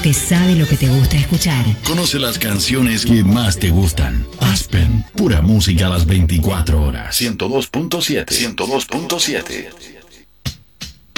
que sabe lo que te gusta escuchar. Conoce las canciones que más te gustan. Aspen, pura música a las 24 horas. 102.7. 102.7.